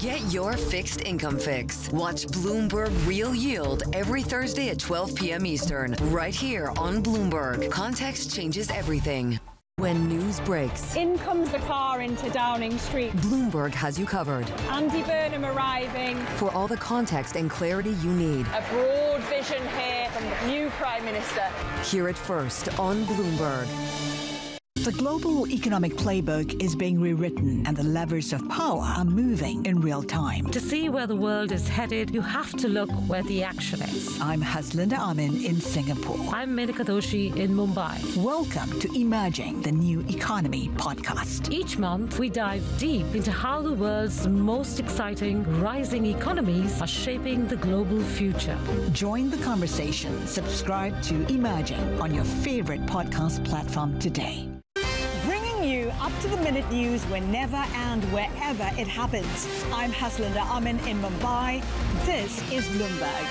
Get your fixed income fix. Watch Bloomberg Real Yield every Thursday at 12 p.m. Eastern, right here on Bloomberg. Context changes everything. When news breaks, in comes the car into Downing Street. Bloomberg has you covered. Andy Burnham arriving. For all the context and clarity you need. A broad vision here from the new Prime Minister. Hear it first on Bloomberg. The global economic playbook is being rewritten and the levers of power are moving in real time. To see where the world is headed, you have to look where the action is. I'm Haslinda Amin in Singapore. I'm Menika Doshi in Mumbai. Welcome to Emerging the New Economy podcast. Each month, we dive deep into how the world's most exciting rising economies are shaping the global future. Join the conversation. Subscribe to Emerging on your favorite podcast platform today. You up-to-the-minute news whenever and wherever it happens. I'm Haslinda Amin in Mumbai. This is Bloomberg.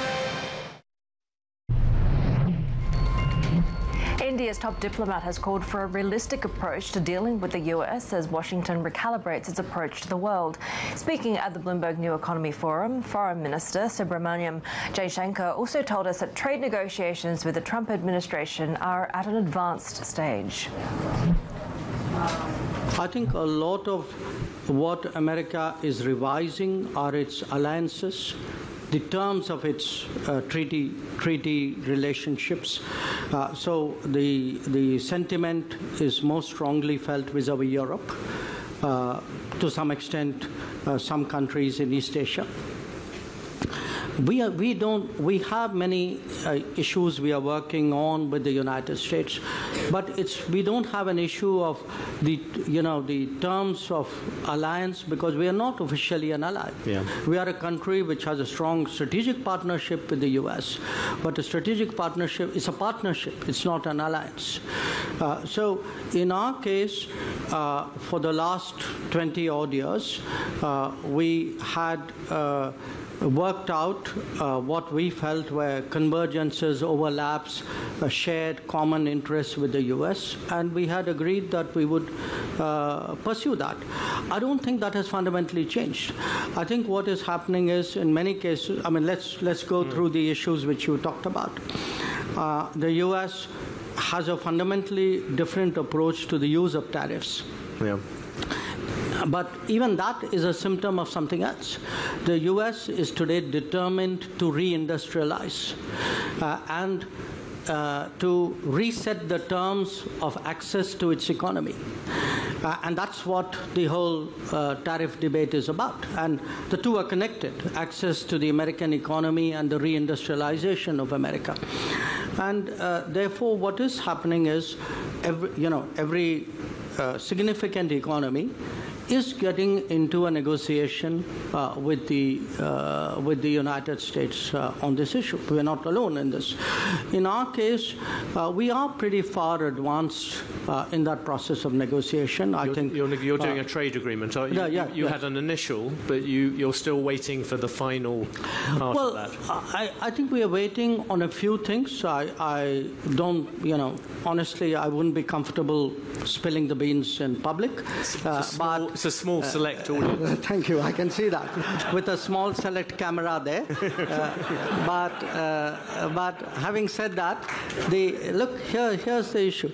India's top diplomat has called for a realistic approach to dealing with the US as Washington recalibrates its approach to the world. Speaking at the Bloomberg New Economy Forum, Foreign Minister Subrahmanyam Jaishankar also told us that trade negotiations with the Trump administration are at an advanced stage. I think a lot of what America is revising are its alliances, the terms of its treaty relationships. So the sentiment is most strongly felt vis-a-vis Europe, to some extent, some countries in East Asia. We have many issues we are working on with the United States, but we don't have an issue of the terms of alliance because we are not officially an ally. Yeah. We are a country which has a strong strategic partnership with the U.S., but a strategic partnership is a partnership. It's not an alliance. So in our case, for the last 20 odd years, we had worked out what we felt were convergences, overlaps, shared common interests with the U.S., and we had agreed that we would pursue that. I don't think that has fundamentally changed. I think what is happening is, in many cases, let's go through the issues which you talked about. The U.S. has a fundamentally different approach to the use of tariffs. Yeah. But even that is a symptom of something else. The U.S. is today determined to reindustrialize and to reset the terms of access to its economy. And that's what the whole tariff debate is about. And the two are connected, access to the American economy and the reindustrialization of America. And therefore, what is happening is every significant economy is getting into a negotiation with the United States on this issue. We are not alone in this. In our case, we are pretty far advanced in that process of negotiation. I think you're doing a trade agreement. You had an initial, but you're still waiting for the final part of that. I think we are waiting on a few things. I don't, honestly, I wouldn't be comfortable spilling the beans in public. It's a small select audience. Thank you. I can see that with a small select camera there. But having said that, here's the issue.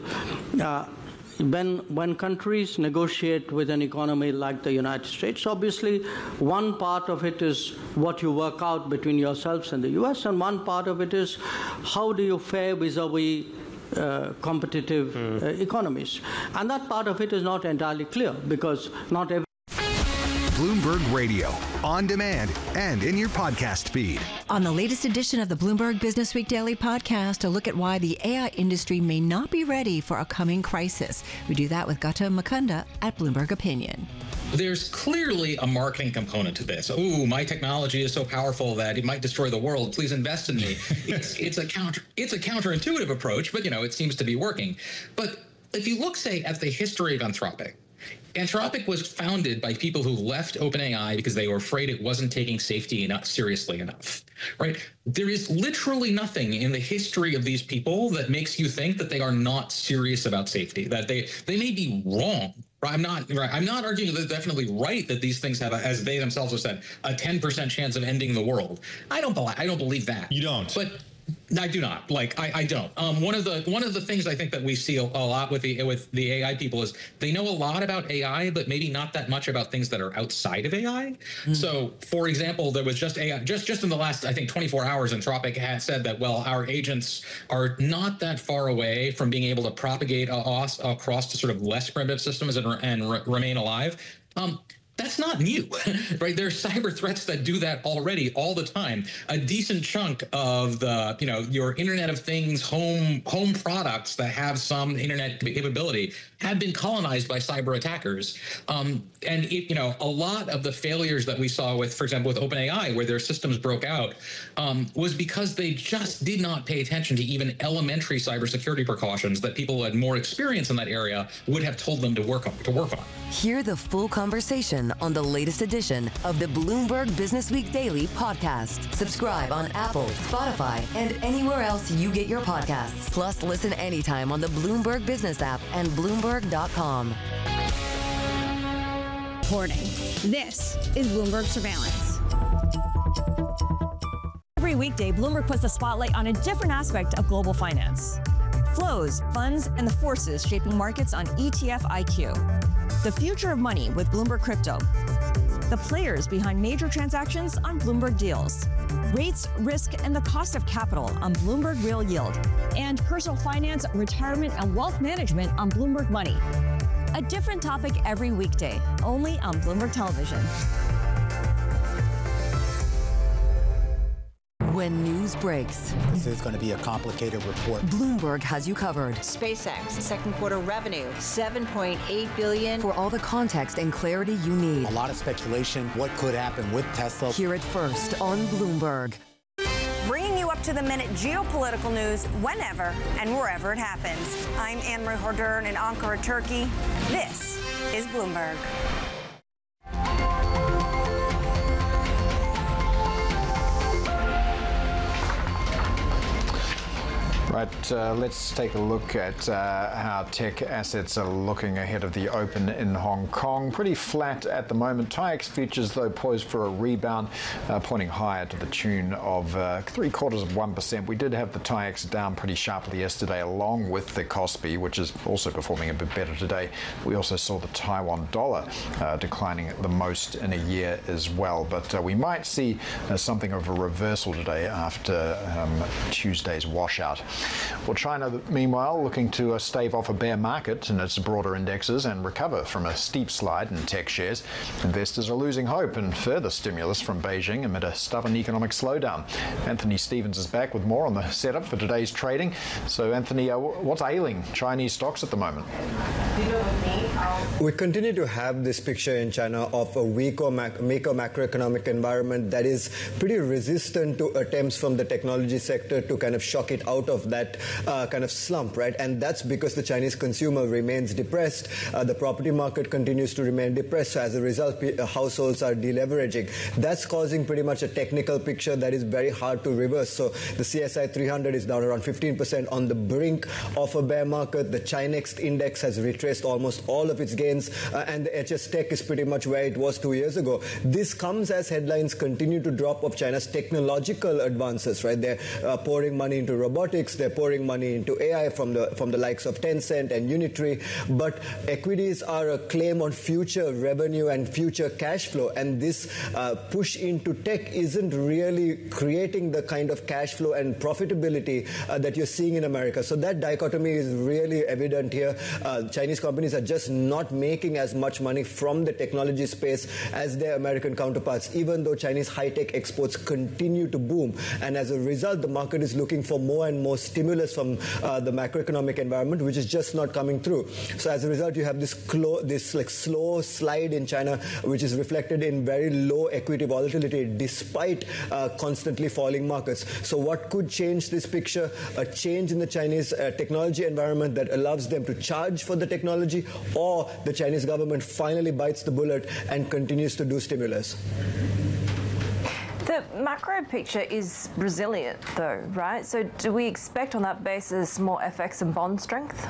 When countries negotiate with an economy like the United States, obviously one part of it is what you work out between yourselves and the U.S., and one part of it is how do you fare vis-a-vis competitive economies. And that part of it is not entirely clear because not every Bloomberg Radio, on demand and in your podcast feed. On the latest edition of the Bloomberg Business Week Daily Podcast, a look at why the AI industry may not be ready for a coming crisis. We do that with Gautam Mukunda at Bloomberg Opinion. There's clearly a marketing component to this. Oh, my technology is so powerful that it might destroy the world. Please invest in me. It's a counterintuitive approach, but it seems to be working. But if you look, say, at the history of Anthropic was founded by people who left OpenAI because they were afraid it wasn't taking safety seriously enough, right? There is literally nothing in the history of these people that makes you think that they are not serious about safety, that they may be wrong, I'm not arguing that they're definitely right that these things have, as they themselves have said, a 10% chance of ending the world. I don't believe that. You don't. But I do not. I don't. One of the things I think that we see a lot with the AI people is they know a lot about AI, but maybe not that much about things that are outside of AI. So, for example, there was just AI just in the last, I think, 24 hours, Anthropic had said that, well, our agents are not that far away from being able to propagate across to sort of less primitive systems and remain alive. That's not new, right? There's cyber threats that do that already all the time. A decent chunk of the, your Internet of Things home products that have some internet capability have been colonized by cyber attackers. A lot of the failures that we saw with, for example, with OpenAI, where their systems broke out, was because they just did not pay attention to even elementary cybersecurity precautions that people who had more experience in that area would have told them to work on. Hear the full conversation on the latest edition of the Bloomberg Business Week Daily podcast. Subscribe on Apple, Spotify, and anywhere else you get your podcasts. Plus, listen anytime on the Bloomberg Business app and Bloomberg.com. Reporting. This is Bloomberg Surveillance. Every weekday, Bloomberg puts the spotlight on a different aspect of global finance. Flows, funds, and the forces shaping markets on ETF IQ. The future of money with Bloomberg Crypto. The players behind major transactions on Bloomberg Deals. Rates, risk, and the cost of capital on Bloomberg Real Yield. And personal finance, retirement, and wealth management on Bloomberg Money. A different topic every weekday, only on Bloomberg Television. When news breaks, this is going to be a complicated report. Bloomberg has you covered. SpaceX, second quarter revenue, $7.8 billion. For all the context and clarity you need. A lot of speculation, what could happen with Tesla. Hear it first on Bloomberg. Bringing you up-to-the-minute geopolitical news whenever and wherever it happens. I'm Anne-Marie Hordern in Ankara, Turkey. This is Bloomberg. Right, let's take a look at how tech assets are looking ahead of the open in Hong Kong. Pretty flat at the moment. TAIEX futures, though, poised for a rebound, pointing higher to the tune of 0.75%. We did have the TAIEX down pretty sharply yesterday, along with the KOSPI, which is also performing a bit better today. We also saw the Taiwan dollar declining the most in a year as well. But we might see something of a reversal today after Tuesday's washout. Well, China, meanwhile, looking to stave off a bear market in its broader indexes and recover from a steep slide in tech shares. Investors are losing hope in further stimulus from Beijing amid a stubborn economic slowdown. Anthony Stevens is back with more on the setup for today's trading. So, Anthony, what's ailing Chinese stocks at the moment? We continue to have this picture in China of a weaker macroeconomic environment that is pretty resistant to attempts from the technology sector to kind of shock it out of that kind of slump, right? And that's because the Chinese consumer remains depressed. The property market continues to remain depressed. So as a result, households are deleveraging. That's causing pretty much a technical picture that is very hard to reverse. So the CSI 300 is down around 15% on the brink of a bear market. The Chinext index has retraced almost all of its gains, and the HS Tech is pretty much where it was 2 years ago. This comes as headlines continue to drop of China's technological advances, right? They're pouring money into robotics. They're pouring money into AI from the likes of Tencent and Unitree. But equities are a claim on future revenue and future cash flow. And this push into tech isn't really creating the kind of cash flow and profitability that you're seeing in America. So that dichotomy is really evident here. Chinese companies are just not making as much money from the technology space as their American counterparts, even though Chinese high-tech exports continue to boom. And as a result, the market is looking for more and more stimulus from the macroeconomic environment, which is just not coming through. So as a result, you have this slow slide in China, which is reflected in very low equity volatility despite constantly falling markets. So what could change this picture? A change in the Chinese technology environment that allows them to charge for the technology, or the Chinese government finally bites the bullet and continues to do stimulus. The macro picture is resilient, though, right? So do we expect on that basis more FX and bond strength?